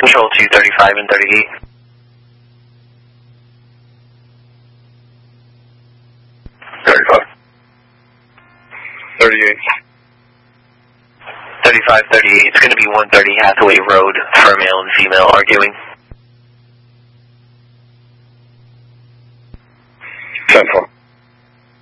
Control 235 and 38. 35. 38. 35, 38. It's going to be 130 Hathaway Road for male and female arguing. 10-4.